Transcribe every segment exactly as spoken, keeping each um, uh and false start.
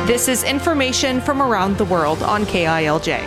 This is information from around the world on K I L J.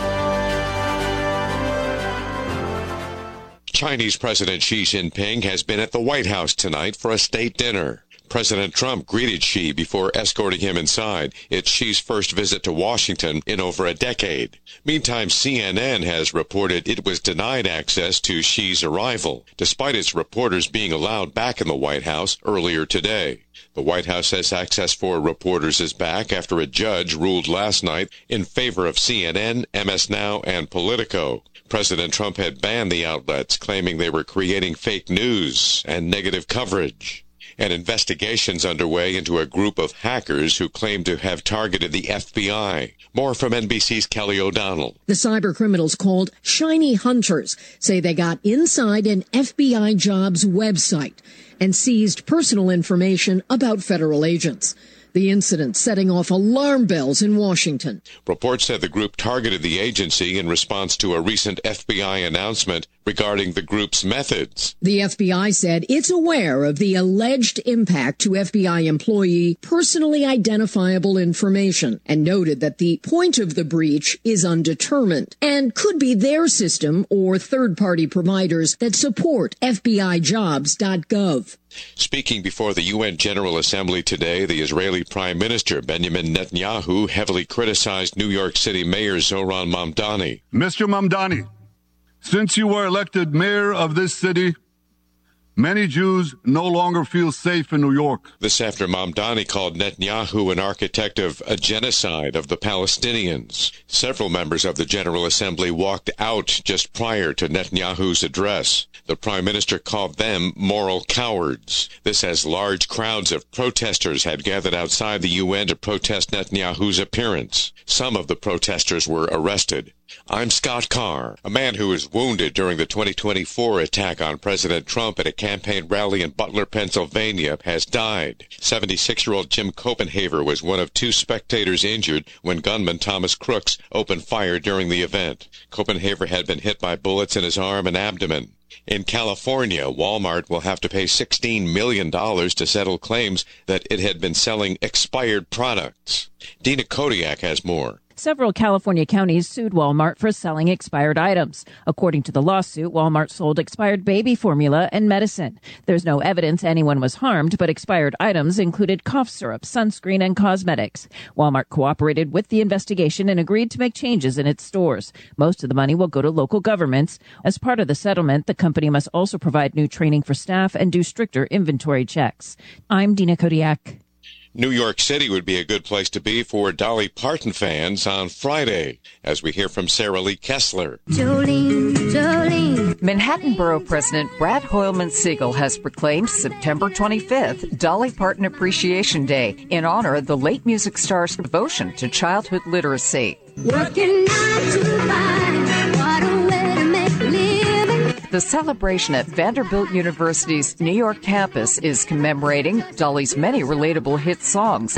Chinese President Xi Jinping has been at the White House tonight for a state dinner. President Trump greeted Xi before escorting him inside. It's Xi's first visit to Washington in over a decade. Meantime, C N N has reported it was denied access to Xi's arrival, despite its reporters being allowed back in the White House earlier today. The White House says access for reporters is back after a judge ruled last night in favor of C N N, M S Now, and Politico. President Trump had banned the outlets, claiming they were creating fake news and negative coverage. An investigation's underway into a group of hackers who claim to have targeted the F B I. More from N B C's Kelly O'Donnell. The cyber criminals called Shiny Hunters say they got inside an F B I jobs website and seized personal information about federal agents. The incident setting off alarm bells in Washington. Reports said the group targeted the agency in response to a recent F B I announcement regarding the group's methods. The F B I said it's aware of the alleged impact to F B I employee personally identifiable information and noted that the point of the breach is undetermined and could be their system or third-party providers that support F B I jobs dot gov. Speaking before the U N General Assembly today, the Israeli Prime Minister Benjamin Netanyahu heavily criticized New York City Mayor Zohran Mamdani. Mister Mamdani, since you were elected mayor of this city, many Jews no longer feel safe in New York. This after Mamdani called Netanyahu an architect of a genocide of the Palestinians. Several members of the General Assembly walked out just prior to Netanyahu's address. The Prime Minister called them moral cowards. This as large crowds of protesters had gathered outside the U N to protest Netanyahu's appearance. Some of the protesters were arrested. I'm Scott Carr. A man who was wounded during the twenty twenty-four attack on President Trump at a campaign rally in Butler, Pennsylvania, has died. seventy-six-year-old Jim Copenhaver was one of two spectators injured when gunman Thomas Crooks opened fire during the event. Copenhaver had been hit by bullets in his arm and abdomen. In California, Walmart will have to pay sixteen million dollars to settle claims that it had been selling expired products. Dina Kodiak has more. Several California counties sued Walmart for selling expired items. According to the lawsuit, Walmart sold expired baby formula and medicine. There's no evidence anyone was harmed, but expired items included cough syrup, sunscreen, and cosmetics. Walmart cooperated with the investigation and agreed to make changes in its stores. Most of the money will go to local governments. As part of the settlement, the company must also provide new training for staff and do stricter inventory checks. I'm Dina Kodiak. New York City would be a good place to be for Dolly Parton fans on Friday, as we hear from Sarah Lee Kessler. Jolene, Jolene. Manhattan Borough President Brad Hoylman Siegel has proclaimed September twenty-fifth Dolly Parton Appreciation Day in honor of the late music star's devotion to childhood literacy. Working nine to five, what a way to make a living. The celebration at Vanderbilt University's New York campus is commemorating Dolly's many relatable hit songs.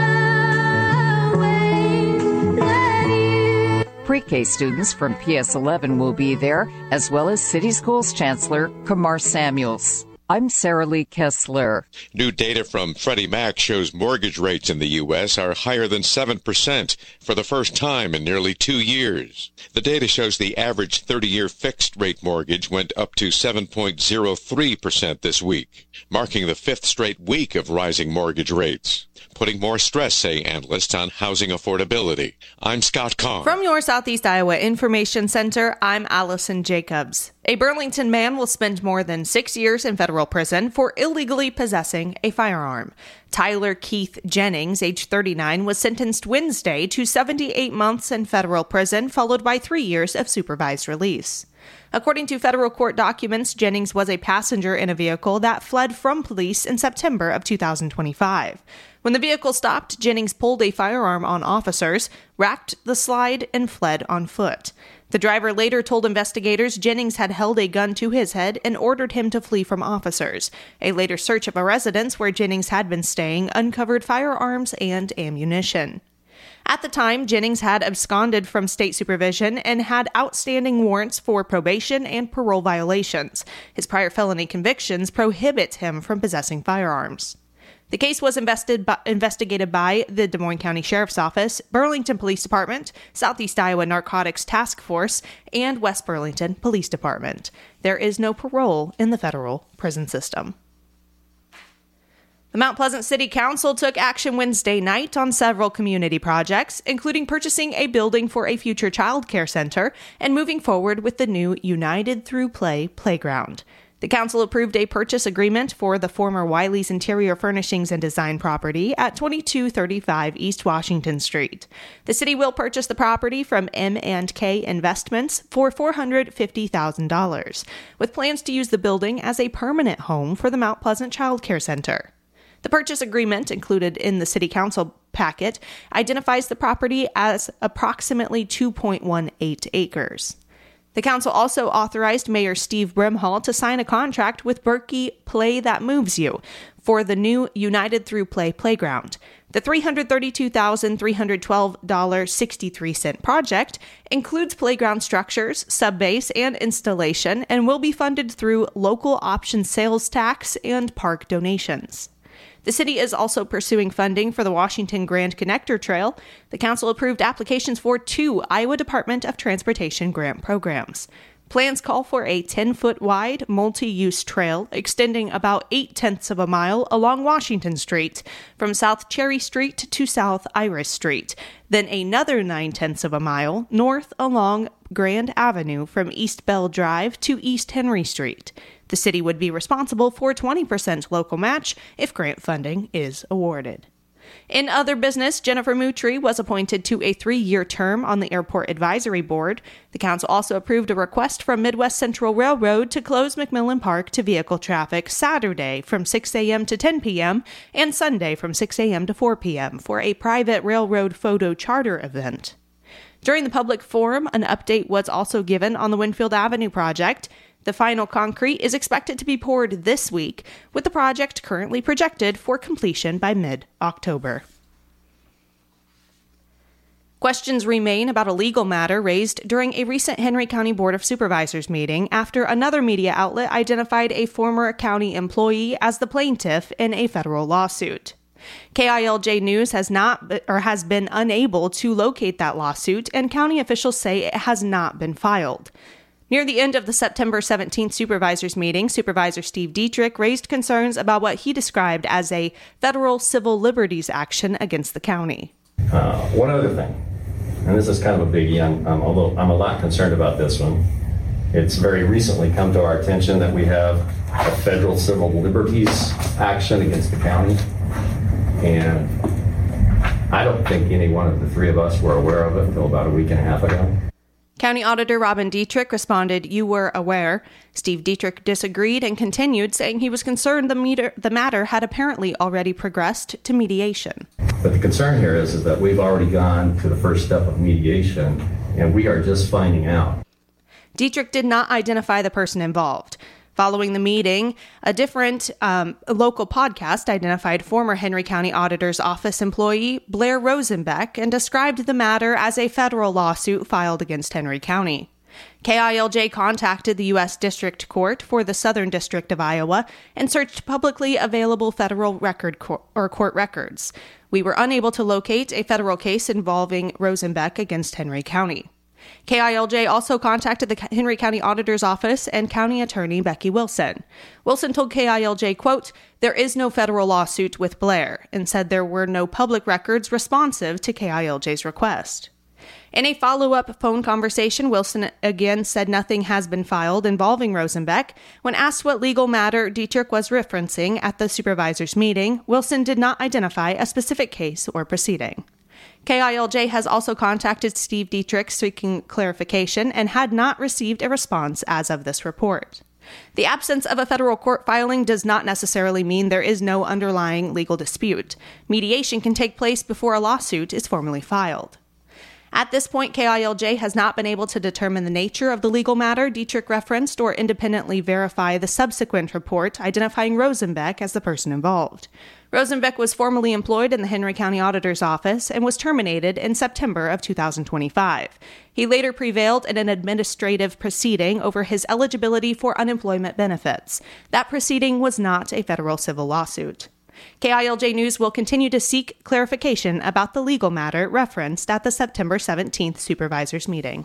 Pre-K students from P S eleven will be there, as well as City Schools Chancellor Kamar Samuels. I'm Sarah Lee Kessler. New data from Freddie Mac shows mortgage rates in the U S are higher than seven percent for the first time in nearly two years. The data shows the average thirty-year fixed-rate mortgage went up to seven point zero three percent this week, marking the fifth straight week of rising mortgage rates, putting more stress, say analysts, on housing affordability. I'm Scott Carr. From your Southeast Iowa Information Center, I'm Allison Jacobs. A Burlington man will spend more than six years in federal prison for illegally possessing a firearm. Tyler Keith Jennings, age thirty-nine, was sentenced Wednesday to seventy-eight months in federal prison, followed by three years of supervised release. According to federal court documents, Jennings was a passenger in a vehicle that fled from police in September of two thousand twenty-five. When the vehicle stopped, Jennings pulled a firearm on officers, racked the slide, and fled on foot. The driver later told investigators Jennings had held a gun to his head and ordered him to flee from officers. A later search of a residence where Jennings had been staying uncovered firearms and ammunition. At the time, Jennings had absconded from state supervision and had outstanding warrants for probation and parole violations. His prior felony convictions prohibit him from possessing firearms. The case was invested by, investigated by the Des Moines County Sheriff's Office, Burlington Police Department, Southeast Iowa Narcotics Task Force, and West Burlington Police Department. There is no parole in the federal prison system. The Mount Pleasant City Council took action Wednesday night on several community projects, including purchasing a building for a future child care center and moving forward with the new United Through Play playground. The council approved a purchase agreement for the former Wiley's Interior Furnishings and Design property at twenty-two thirty-five East Washington Street. The city will purchase the property from M and K Investments for four hundred fifty thousand dollars, with plans to use the building as a permanent home for the Mount Pleasant Child Care Center. The purchase agreement, included in the city council packet, identifies the property as approximately two point one eight acres. The council also authorized Mayor Steve Brimhall to sign a contract with Berkey Play That Moves You for the new United Through Play playground. The three hundred thirty-two thousand three hundred twelve dollars and sixty-three cents project includes playground structures, subbase, and installation, and will be funded through local option sales tax and park donations. The city is also pursuing funding for the Washington Grand Connector Trail. The council approved applications for two Iowa Department of Transportation grant programs. Plans call for a ten-foot wide, multi-use trail extending about eight-tenths of a mile along Washington Street from South Cherry Street to South Iris Street, then another nine-tenths of a mile north along Grand Avenue from East Bell Drive to East Henry Street. The city would be responsible for twenty percent local match if grant funding is awarded. In other business, Jennifer Moutry was appointed to a three-year term on the Airport Advisory Board. The council also approved a request from Midwest Central Railroad to close McMillan Park to vehicle traffic Saturday from six a.m. to ten p.m. and Sunday from six a.m. to four p.m. for a private railroad photo charter event. During the public forum, an update was also given on the Winfield Avenue project. The final concrete is expected to be poured this week, with the project currently projected for completion by mid-October. Questions remain about a legal matter raised during a recent Henry County Board of Supervisors meeting after another media outlet identified a former county employee as the plaintiff in a federal lawsuit. K I L J News has not or has been unable to locate that lawsuit, and county officials say it has not been filed. Near the end of the September seventeenth supervisors meeting, Supervisor Steve Dietrich raised concerns about what he described as a federal civil liberties action against the county. Uh, one other thing, and this is kind of a biggie. I'm, I'm, a little, I'm a lot concerned about this one. It's very recently come to our attention that we have a federal civil liberties action against the county. And I don't think any one of the three of us were aware of it until about a week and a half ago. County Auditor Robin Dietrich responded, "You were aware." Steve Dietrich disagreed and continued, saying he was concerned the, meter, the matter had apparently already progressed to mediation. But the concern here is, is that we've already gone to the first step of mediation, and we are just finding out. Dietrich did not identify the person involved. Following the meeting, a different um, local podcast identified former Henry County Auditor's Office employee Blair Rosenbeck and described the matter as a federal lawsuit filed against Henry County. K I L J contacted the U S District Court for the Southern District of Iowa and searched publicly available federal record co- or court records. We were unable to locate a federal case involving Rosenbeck against Henry County. K I L J also contacted the Henry County Auditor's Office and County Attorney Becky Wilson. Wilson told K I L J, quote, "There is no federal lawsuit with Blair," and said there were no public records responsive to K I L J's request. In a follow-up phone conversation, Wilson again said nothing has been filed involving Rosenbeck. When asked what legal matter Dietrich was referencing at the supervisors' meeting, Wilson did not identify a specific case or proceeding. K I L J has also contacted Steve Dietrich seeking clarification and had not received a response as of this report. The absence of a federal court filing does not necessarily mean there is no underlying legal dispute. Mediation can take place before a lawsuit is formally filed. At this point, K I L J has not been able to determine the nature of the legal matter Dietrich referenced or independently verify the subsequent report identifying Rosenbeck as the person involved. Rosenbeck was formerly employed in the Henry County Auditor's Office and was terminated in September of two thousand twenty-five. He later prevailed in an administrative proceeding over his eligibility for unemployment benefits. That proceeding was not a federal civil lawsuit. K I L J News will continue to seek clarification about the legal matter referenced at the September seventeenth supervisors meeting.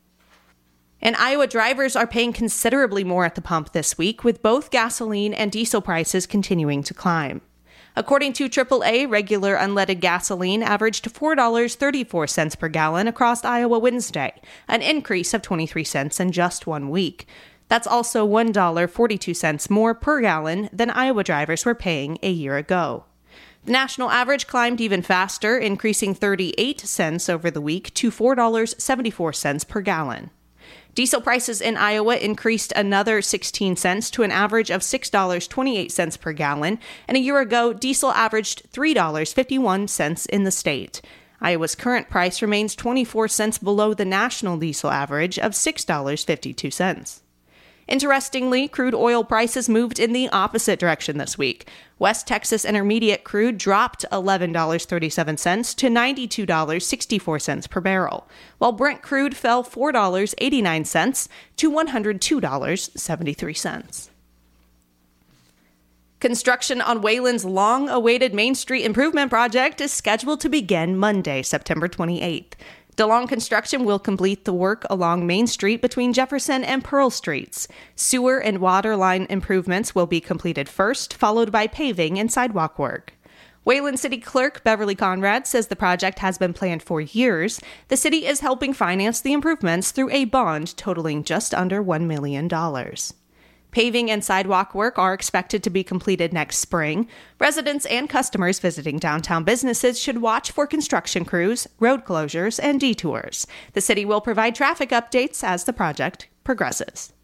And Iowa drivers are paying considerably more at the pump this week, with both gasoline and diesel prices continuing to climb. According to triple A, regular unleaded gasoline averaged four dollars and thirty-four cents per gallon across Iowa Wednesday, an increase of twenty-three cents in just one week. That's also one dollar and forty-two cents more per gallon than Iowa drivers were paying a year ago. The national average climbed even faster, increasing thirty-eight cents over the week to four dollars and seventy-four cents per gallon. Diesel prices in Iowa increased another sixteen cents to an average of six dollars and twenty-eight cents per gallon, and a year ago, diesel averaged three dollars and fifty-one cents in the state. Iowa's current price remains twenty-four cents below the national diesel average of six dollars and fifty-two cents. Interestingly, crude oil prices moved in the opposite direction this week. West Texas Intermediate crude dropped eleven dollars and thirty-seven cents to ninety-two dollars and sixty-four cents per barrel, while Brent crude fell four dollars and eighty-nine cents to one hundred two dollars and seventy-three cents. Construction on Wayland's long-awaited Main Street Improvement Project is scheduled to begin Monday, September twenty-eighth. DeLong Construction will complete the work along Main Street between Jefferson and Pearl Streets. Sewer and water line improvements will be completed first, followed by paving and sidewalk work. Wayland City Clerk Beverly Conrad says the project has been planned for years. The city is helping finance the improvements through a bond totaling just under one million dollars. Paving and sidewalk work are expected to be completed next spring. Residents and customers visiting downtown businesses should watch for construction crews, road closures, and detours. The city will provide traffic updates as the project progresses.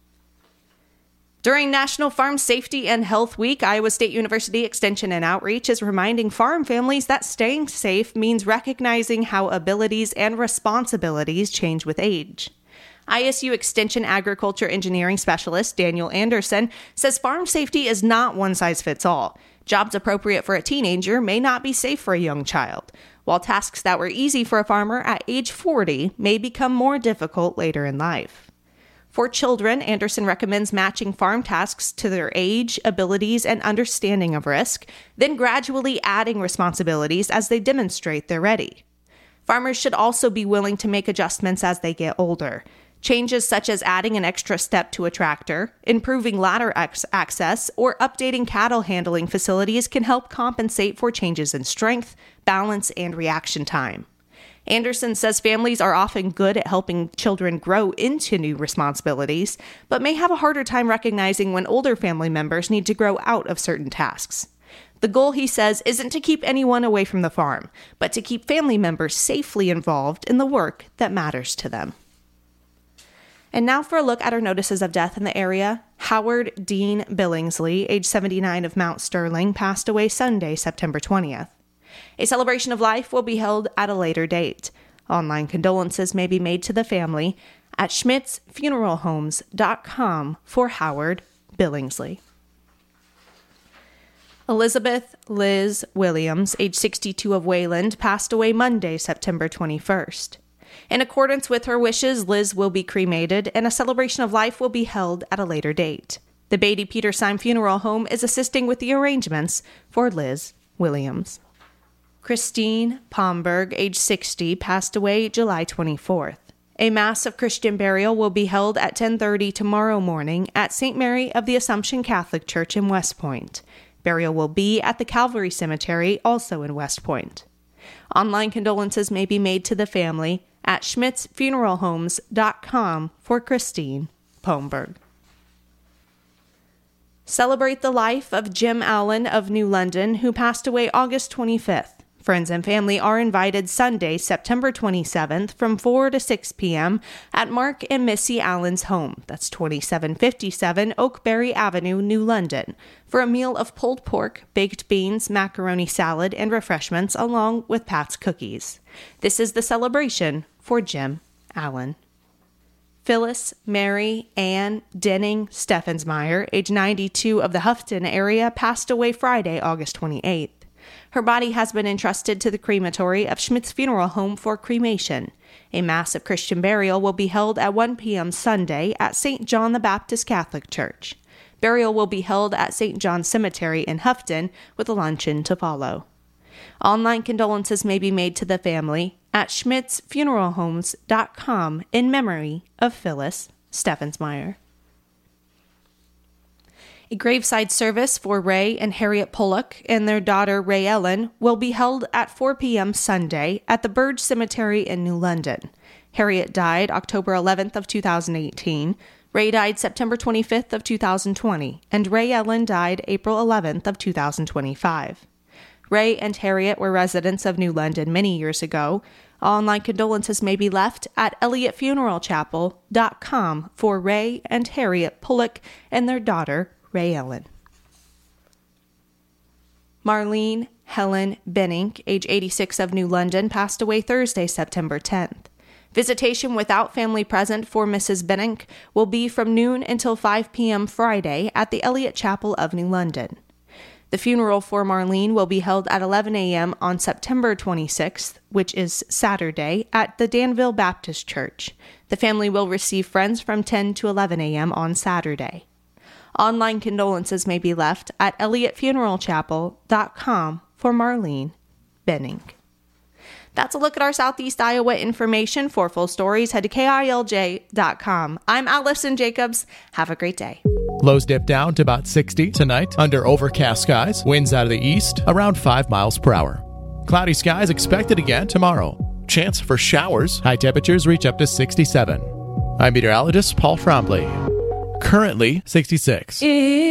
During National Farm Safety and Health Week, Iowa State University Extension and Outreach is reminding farm families that staying safe means recognizing how abilities and responsibilities change with age. I S U Extension Agriculture Engineering Specialist Daniel Anderson says farm safety is not one size fits all. Jobs appropriate for a teenager may not be safe for a young child, while tasks that were easy for a farmer at age forty may become more difficult later in life. For children, Anderson recommends matching farm tasks to their age, abilities, and understanding of risk, then gradually adding responsibilities as they demonstrate they're ready. Farmers should also be willing to make adjustments as they get older. Changes such as adding an extra step to a tractor, improving ladder ex- access, or updating cattle handling facilities can help compensate for changes in strength, balance, and reaction time. Anderson says families are often good at helping children grow into new responsibilities, but may have a harder time recognizing when older family members need to grow out of certain tasks. The goal, he says, isn't to keep anyone away from the farm, but to keep family members safely involved in the work that matters to them. And now for a look at our notices of death in the area. Howard Dean Billingsley, age seventy-nine, of Mount Sterling, passed away Sunday, September twentieth. A celebration of life will be held at a later date. Online condolences may be made to the family at schmitz funeral homes dot com for Howard Billingsley. Elizabeth Liz Williams, age sixty-two, of Wayland, passed away Monday, September twenty-first. In accordance with her wishes, Liz will be cremated, and a celebration of life will be held at a later date. The Beatty Petersheim Funeral Home is assisting with the arrangements for Liz Williams. Christine Pomberg, age sixty, passed away July twenty-fourth. A Mass of Christian burial will be held at ten thirty tomorrow morning at Saint Mary of the Assumption Catholic Church in West Point. Burial will be at the Calvary Cemetery, also in West Point. Online condolences may be made to the family at schmitz funeral homes dot com for Christine Pomberg. Celebrate the life of Jim Allen of New London, who passed away August twenty-fifth. Friends and family are invited Sunday, September twenty-seventh from four to six p.m. at Mark and Missy Allen's home. That's twenty-seven fifty-seven Oakberry Avenue, New London, for a meal of pulled pork, baked beans, macaroni salad, and refreshments, along with Pat's cookies. This is the celebration for Jim Allen. Phyllis Mary Ann Denning Steffensmeyer, age ninety-two, of the Houghton area, passed away Friday, August twenty-eighth. Her body has been entrusted to the crematory of Schmitz Funeral Home for cremation. A Mass of Christian burial will be held at one p.m. Sunday at Saint John the Baptist Catholic Church. Burial will be held at Saint John's Cemetery in Houghton, with a luncheon to follow. Online condolences may be made to the family at schmitz funeral homes dot com in memory of Phyllis Steffensmeyer. A graveside service for Ray and Harriet Pollock and their daughter Ray Ellen will be held at four p.m. Sunday at the Burge Cemetery in New London. Harriet died October eleventh of two thousand eighteen. Ray died September twenty-fifth of two thousand twenty, and Ray Ellen died April eleventh of two thousand twenty-five. Ray and Harriet were residents of New London many years ago. Online condolences may be left at elliott funeral chapel dot com for Ray and Harriet Pollock and their daughter Ray Ellen. Marlene Helen Benink, age eighty-six, of New London, passed away Thursday, September tenth. Visitation without family present for Missus Benink will be from noon until five p.m. Friday at the Elliott Chapel of New London. The funeral for Marlene will be held at eleven a.m. on September twenty-sixth, which is Saturday, at the Danville Baptist Church. The family will receive friends from ten to eleven a.m. on Saturday. Online condolences may be left at elliott funeral chapel dot com for Marlene Benink. That's a look at our Southeast Iowa information. For full stories, head to K I L J dot com. I'm Allison Jacobs. Have a great day. Lows dip down to about sixty tonight under overcast skies. Winds out of the east around five miles per hour. Cloudy skies expected again tomorrow. Chance for showers. High temperatures reach up to sixty-seven. I'm meteorologist Paul Trombley. Currently sixty-six.